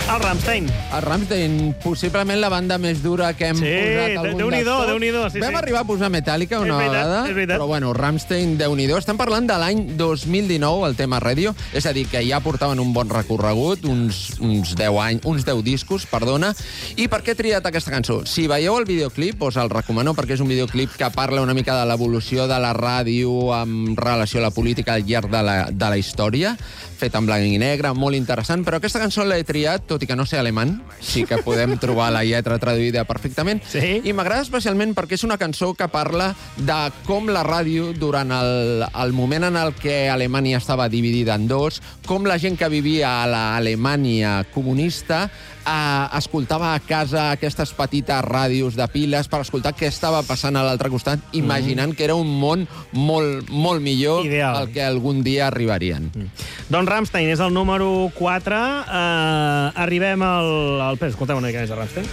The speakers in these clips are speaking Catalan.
El Rammstein. El Rammstein, possiblement la banda més dura que hem posat algun Déu-n'hi-do, sí. Vam arribar a posar Metallica una vegada, però bueno, Rammstein, Déu-n'hi-do. Estem parlant de l'any 2019, el tema Radio, és a dir, que ja portaven un bon recorregut, uns 10 discos, perdona. I per què he triat aquesta cançó? Si veieu el videoclip, us el recomano, perquè és un videoclip que parla una mica de l'evolució de la ràdio amb relació a la política al llarg de la història, fet en blanc i negre, molt interessant, però aquesta cançó l'he triat, tot i que no sé alemany, sí que podem trobar la lletra traduïda perfectament, sí? I m'agrada especialment perquè és una cançó que parla de com la ràdio, durant el moment en el que Alemanya estava dividida en dos, com la gent que vivia a l'Alemanya comunista escoltava a casa aquestes petites ràdios de piles per escoltar què estava passant a l'altre costat, imaginant que era un món molt, molt millor al que algun dia arribarien. Doncs Rammstein és el número 4. Arribem al... Escolteu una mica més de Rammstein.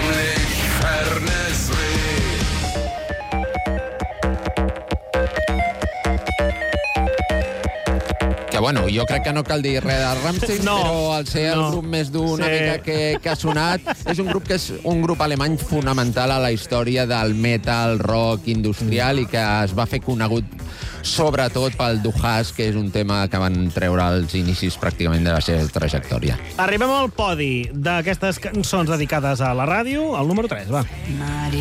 Bueno, jo crec que no cal dir res de Rammstein, però al ser el grup més dur una mica que ha sonat, és un grup que és un grup alemany fonamental a la història del metal, rock industrial i que es va fer conegut sobretot pel Du Hast, que és un tema que van treure als inicis pràcticament de la seva trajectòria. Arribem al podi d'aquestes cançons dedicades a la ràdio, el número 3, va.